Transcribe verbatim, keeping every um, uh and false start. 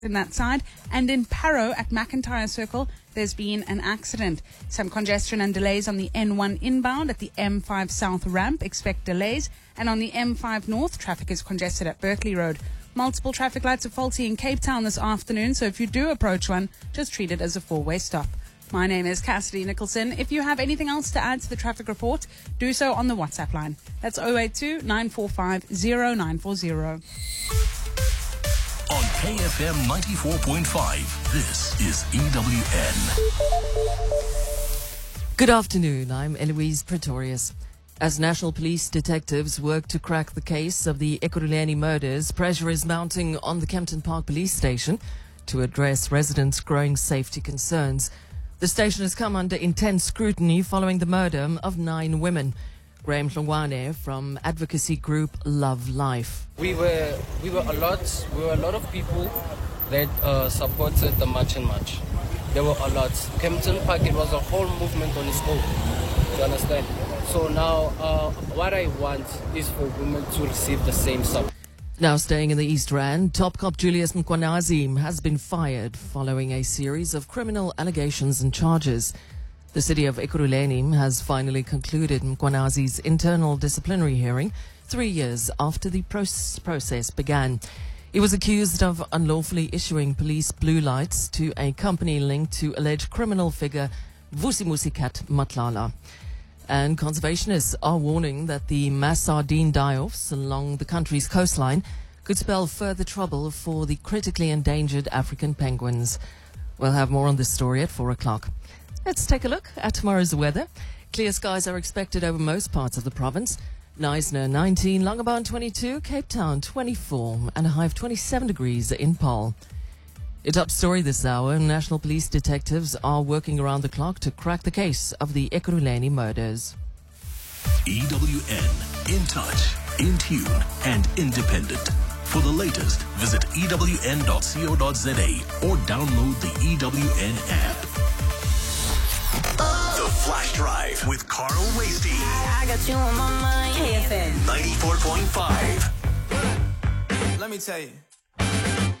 in that side. And in Parow at McIntyre Circle, there's been an accident. Some congestion and delays on the N one inbound at the M five South ramp. Expect delays. And on the M five North, traffic is congested at Berkeley Road. Multiple traffic lights are faulty in Cape Town this afternoon, so if you do approach one, just treat it as a four-way stop. My name is Cassidy Nicholson. If you have anything else to add to the traffic report, do so on the WhatsApp line. That's zero eight two, nine four five, zero nine four zero. On K F M ninety-four point five, this is E W N. Good afternoon, I'm Eloise Pretorius. As National Police detectives work to crack the case of the Ekurhuleni murders, pressure is mounting on the Kempton Park Police Station to address residents' growing safety concerns. The station has come under intense scrutiny following the murder of nine women. Graham Hlongwane from advocacy group Love Life. We were we were a lot we were a lot of people that uh, supported the March and March. There were a lot. Kempton Park, it was a whole movement on its own. You understand? So now uh, what I want is for women to receive the same support. Now staying in the East Rand, top cop Julius Mkhwanazi has been fired following a series of criminal allegations and charges. The city of Ekurhuleni has finally concluded Mkhwanazi's internal disciplinary hearing three years after the process began. He was accused of unlawfully issuing police blue lights to a company linked to alleged criminal figure Vusimusikat Matlala. And conservationists are warning that the mass sardine die-offs along the country's coastline could spell further trouble for the critically endangered African penguins. We'll have more on this story at four o'clock. Let's take a look at tomorrow's weather. Clear skies are expected over most parts of the province. Knysna nineteen, Langebaan twenty-two, Cape Town twenty-four, and a high of twenty-seven degrees in Paarl. Your top story this hour, National Police detectives are working around the clock to crack the case of the Ekurhuleni murders. E W N, in touch, in tune, and independent. For the latest, visit E W N dot co dot za or download the E W N app. The Flash Drive with Carl Wasty. I got you on my mind. K F M ninety-four point five. Let me tell you.